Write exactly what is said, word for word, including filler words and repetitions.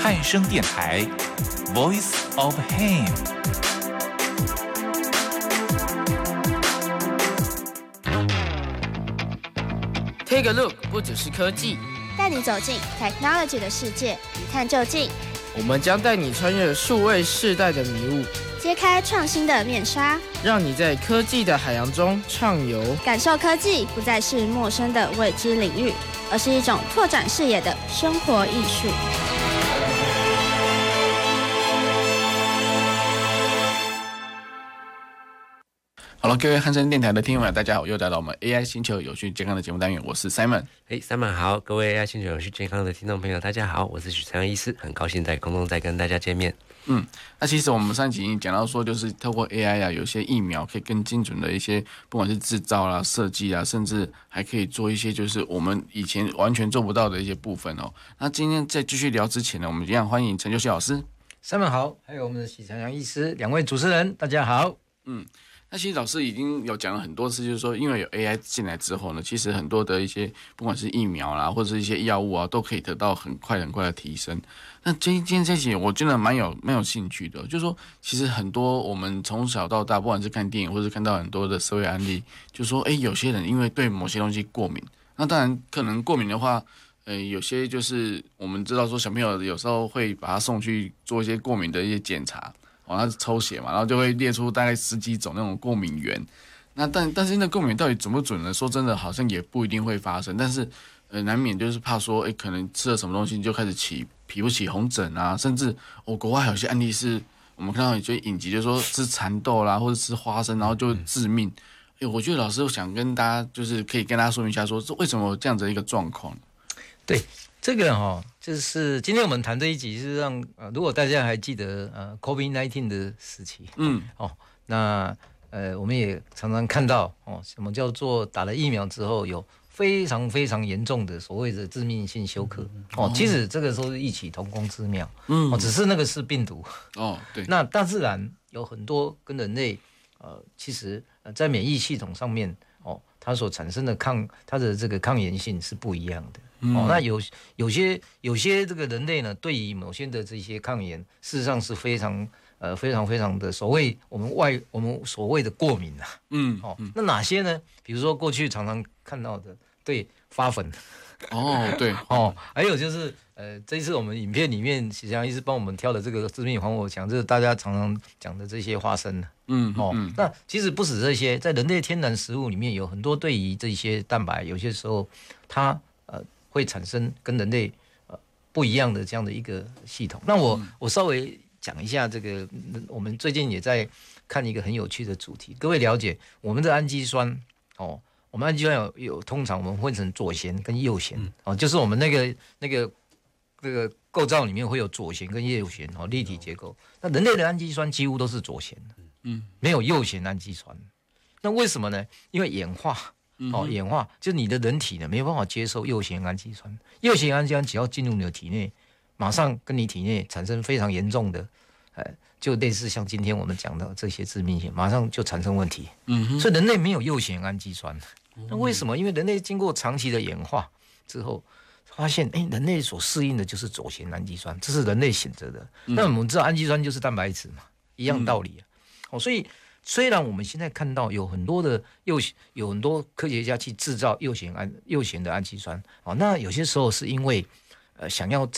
汉声电台 Voice of Ham。 Take a look， 不只是科技， 带你走进 technology 的世界，一探究竟。 我们将带你穿越数位世代的迷雾， 揭开创新的面纱， 让你在科技的海洋中畅游， 感受科技不再是陌生的未知领域，而是一种拓展视野的生活艺术。 好了，各位汉声电台的听众们，大家好，又来到我们 A I 星球有序健康的节目单元，我是 Simon。 嘿、hey, ，Simon 好，各位 A I 星球有序健康的听众朋友，大家好，我是许昌医师，很高兴在空中再跟大家见面。 嗯，那其实我们上集已经讲到说，就是透过 A I 啊，有些疫苗可以更精准的一些，不管是制造啦、设计啊，甚至还可以做一些就是我们以前完全做不到的一些部分哦。那今天在继续聊之前呢，我们一样欢迎陈秋熙老师。 Simon 好，还有我们的许长阳医师，两位主持人，大家好。 嗯。那其实老师已经有讲了很多次，就是说，因为有 A I 进来之后呢，其实很多的一些不管是疫苗啦，或者是一些药物啊，都可以得到很快很快的提升。那今天这期我真的蛮有蛮有兴趣的，就是说，其实很多我们从小到大，不管是看电影，或是看到很多的社会案例，就说，哎，有些人因为对某些东西过敏，那当然可能过敏的话，呃，有些就是我们知道说，小朋友有时候会把他送去做一些过敏的一些检查。哦，他是抽血嘛，然后就会列出大概十几种那种过敏源。那但但是那过敏到底准不准呢？说真的，好像也不一定会发生。但是呃，难免就是怕说，哎，可能吃了什么东西你就开始起皮肤起红疹啊，甚至哦，国外有些案例是我们看到有些影集，就是说吃蚕豆啦，或者吃花生，然后就致命。哎，我觉得老师想跟大家就是可以跟大家说明一下说，说为什么有这样子的一个状况？ 对。这个哈、哦，就是今天我们谈这一集是让呃，如果大家还记得呃 COVID 十九 的时期，嗯，哦，那呃，我们也常常看到哦，什么叫做打了疫苗之后有非常非常严重的所谓的致命性休克、嗯、哦，其实这个都是异曲同工之妙，嗯，哦，只是那个是病毒，哦，对，那大自然有很多跟人类呃，其实呃在免疫系统上面哦，它所产生的抗它的这个抗炎性是不一样的。嗯、哦，那有有些有些这个人类呢，对于某些的这些抗炎，事实上是非常呃非常非常的所谓我们外我们所谓的过敏啊，嗯，哦，那哪些呢？比如说过去常常看到的，对发粉， 哦，对， 哦，还有就是呃，这一次我们影片里面许强医师帮我们挑的这个致命防火墙，就是大家常常讲的这些花生，嗯，哦，嗯、那其实不止这些，在人类天然食物里面有很多对于这些蛋白，有些时候它呃。会产生跟人类呃不一样的这样的一个系统。那我、嗯、我稍微讲一下这个，我们最近也在看一个很有趣的主题。各位了解我们的氨基酸哦，我们氨基酸有有通常我们分成左旋跟右旋、嗯、哦，就是我们那个那个这个构造里面会有左旋跟右旋哦，立体结构。那人类的氨基酸几乎都是左旋的，嗯，没有右旋氨基酸。那为什么呢？因为演化。哦，演化就是你的人体呢没有办法接受右旋氨基酸，右旋氨基酸只要进入你的体内，马上跟你体内产生非常严重的，呃，就类似像今天我们讲的这些致命性，马上就产生问题。嗯哼，所以人类没有右旋氨基酸，那为什么？因为人类经过长期的演化之后，发现哎，人类所适应的就是左旋氨基酸，这是人类选择的。嗯、那我们知道氨基酸就是蛋白质嘛，一样道理啊。嗯、哦，所以。虽然我们现在看到有很多的右有很多科学家去制造右旋氨右旋的氨基酸，哦，那有些时候是因为呃想要